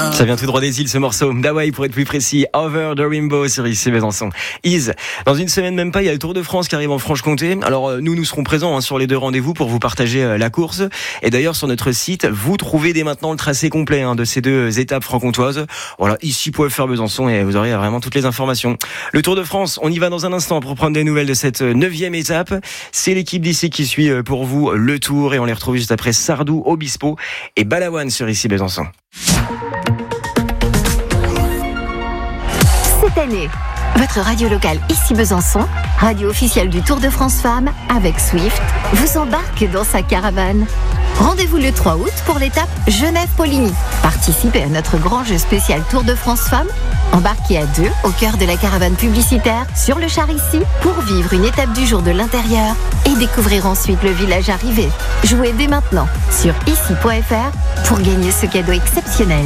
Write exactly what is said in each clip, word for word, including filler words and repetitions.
Ça vient tout droit des îles, ce morceau. D'Hawaï, pour être plus précis. Over the Rainbow sur ici Besançon. Is. Dans une semaine, même pas, il y a le Tour de France qui arrive en Franche-Comté. Alors, nous, nous serons présents hein, sur les deux rendez-vous pour vous partager euh, la course. Et d'ailleurs, sur notre site, vous trouvez dès maintenant le tracé complet hein, de ces deux étapes franc-comtoises. Voilà, ici, P F R Besançon et vous aurez vraiment toutes les informations. Le Tour de France, on y va dans un instant pour prendre des nouvelles de cette neuvième étape. C'est l'équipe d'ici qui suit pour vous le Tour et on les retrouve juste après Sardou, Obispo et Balavoine sur ici Besançon. Cette année, votre radio locale ici Besançon, radio officielle du Tour de France Femmes, avec Swift, vous embarque dans sa caravane. Rendez-vous le trois août pour l'étape Genève-Poligny. Participez à notre grand jeu spécial Tour de France Femmes. Embarquez à deux au cœur de la caravane publicitaire sur le char ici pour vivre une étape du jour de l'intérieur et découvrir ensuite le village arrivé. Jouez dès maintenant sur ici point f r pour gagner ce cadeau exceptionnel.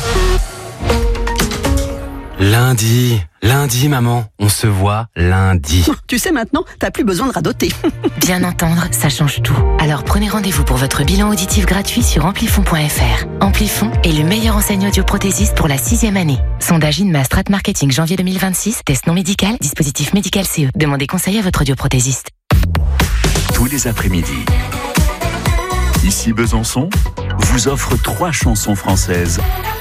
Lundi, lundi maman, on se voit lundi. Tu sais maintenant, t'as plus besoin de radoter. Bien entendre, ça change tout. Alors prenez rendez-vous pour votre bilan auditif gratuit sur amplifon point f r. Amplifon est le meilleur enseigne audioprothésiste pour la sixième année. Sondage INMA Strat Marketing janvier deux mille vingt-six, test non médical, dispositif médical C E. Demandez conseil à votre audioprothésiste. Tous les après-midi, ici Besançon vous offre trois chansons françaises